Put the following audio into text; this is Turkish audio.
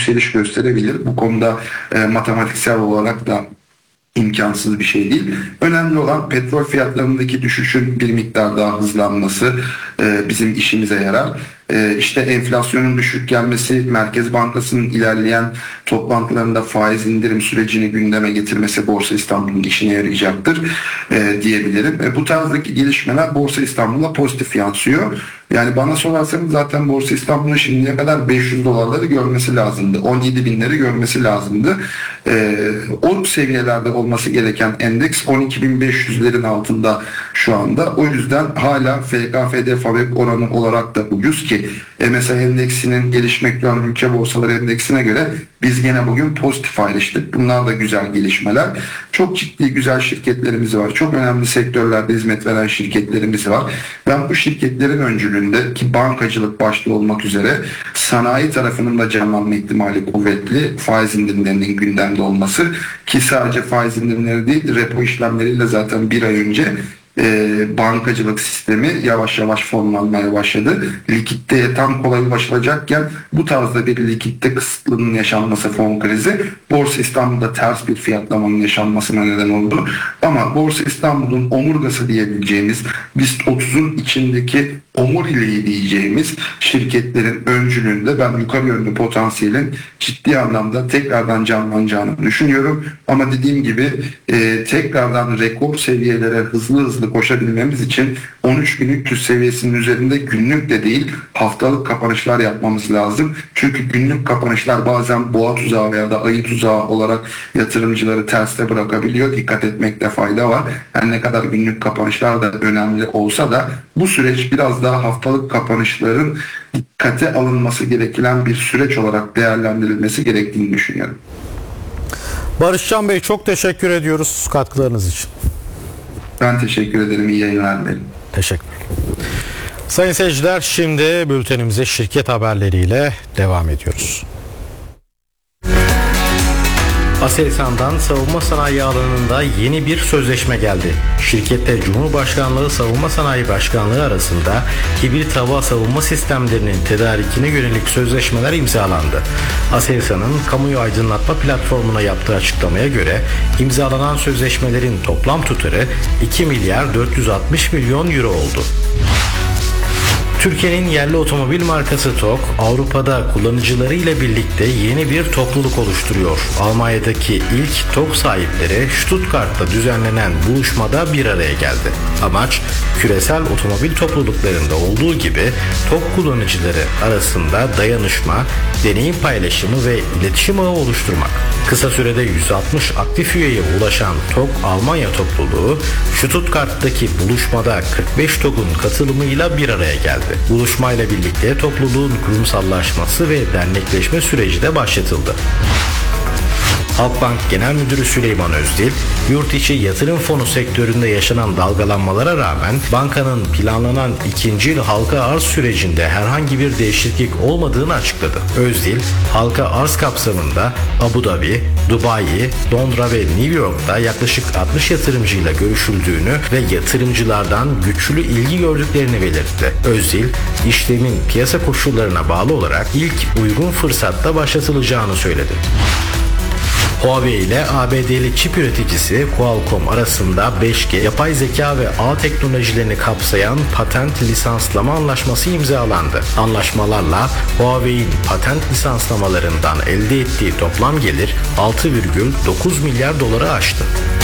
yükseliş gösterebilir. Bu konuda matematiksel olarak da imkansız bir şey değil. Önemli olan petrol fiyatlarındaki düşüşün bir miktar daha hızlanması bizim işimize yarar. İşte enflasyonun düşük gelmesi, Merkez Bankası'nın ilerleyen toplantılarında faiz indirim sürecini gündeme getirmesi Borsa İstanbul'un işine yarayacaktır diyebilirim. Bu tarzdaki gelişmeler Borsa İstanbul'a pozitif yansıyor. Yani bana sorarsanız zaten Borsa İstanbul'un şimdiye kadar 500 dolarları görmesi lazımdı. 17 binleri görmesi lazımdı. O seviyelerde olması gereken endeks 12.500'lerin altında şu anda. O yüzden hala FKFD fabrik oranı olarak da ucuz ki MSCI endeksinin gelişmekte olan ülke borsaları endeksine göre biz gene bugün pozitif ayrıştık. Bunlar da güzel gelişmeler. Çok ciddi güzel şirketlerimiz var. Çok önemli sektörlerde hizmet veren şirketlerimiz var. Ben bu şirketlerin öncülüğünde ki bankacılık başta olmak üzere sanayi tarafının da canlanma ihtimali kuvvetli. Faiz indirimlerinin gündemde olması ki sadece faiz indirimleri değil repo işlemleriyle zaten bir ay önce bankacılık sistemi yavaş yavaş formlanmaya başladı. Likiditeye tam kolay ulaşılacakken bu tarzda bir likitte kısıtlılığının yaşanması fon krizi Borsa İstanbul'da ters bir fiyatlamanın yaşanmasına neden oldu. Ama Borsa İstanbul'un omurgası diyebileceğimiz BIST 30'un içindeki omuriliği diyeceğimiz şirketlerin öncülüğünde ben yukarı yönlü potansiyelin ciddi anlamda tekrardan canlanacağını düşünüyorum. Ama dediğim gibi tekrardan rekor seviyelere hızlı koşabilmemiz için 13.300 seviyesinin üzerinde günlük de değil haftalık kapanışlar yapmamız lazım. Çünkü günlük kapanışlar bazen boğa tuzağı veya da ayı tuzağı olarak yatırımcıları terste bırakabiliyor. Dikkat etmekte fayda var. Her ne kadar günlük kapanışlar da önemli olsa da bu süreç biraz daha haftalık kapanışların dikkate alınması gereken bir süreç olarak değerlendirilmesi gerektiğini düşünüyorum. Barışcan Bey çok teşekkür ediyoruz katkılarınız için. Ben teşekkür ederim. İyi yayınlar dilerim. Teşekkür. Sayın seyirciler şimdi bültenimize şirket haberleriyle devam ediyoruz. Aselsan'dan savunma sanayi alanında yeni bir sözleşme geldi. Şirkette Cumhurbaşkanlığı Savunma Sanayi Başkanlığı arasında hibrit hava savunma sistemlerinin tedarikine yönelik sözleşmeler imzalandı. Aselsan'ın kamuoyu aydınlatma platformuna yaptığı açıklamaya göre imzalanan sözleşmelerin toplam tutarı 2 milyar 460 milyon euro oldu. Türkiye'nin yerli otomobil markası TOG, Avrupa'da kullanıcıları ile birlikte yeni bir topluluk oluşturuyor. Almanya'daki ilk TOG sahipleri Stuttgart'ta düzenlenen buluşmada bir araya geldi. Amaç, küresel otomobil topluluklarında olduğu gibi TOG kullanıcıları arasında dayanışma, deneyim paylaşımı ve iletişim ağı oluşturmak. Kısa sürede 160 aktif üyeye ulaşan TOG Almanya topluluğu, Stuttgart'taki buluşmada 45 TOG'un katılımıyla bir araya geldi. Buluşmayla birlikte topluluğun kurumsallaşması ve dernekleşme süreci de başlatıldı. Halkbank Genel Müdürü Süleyman Özdil, yurt içi yatırım fonu sektöründe yaşanan dalgalanmalara rağmen bankanın planlanan ikinci halka arz sürecinde herhangi bir değişiklik olmadığını açıkladı. Özdil, halka arz kapsamında Abu Dhabi, Dubai, Londra ve New York'ta yaklaşık 60 yatırımcıyla görüşüldüğünü ve yatırımcılardan güçlü ilgi gördüklerini belirtti. Özdil, işlemin piyasa koşullarına bağlı olarak ilk uygun fırsatta başlatılacağını söyledi. Huawei ile ABD'li çip üreticisi Qualcomm arasında 5G, yapay zeka ve ağ teknolojilerini kapsayan patent lisanslama anlaşması imzalandı. Anlaşmalarla Huawei'in patent lisanslamalarından elde ettiği toplam gelir 6,9 milyar doları aştı.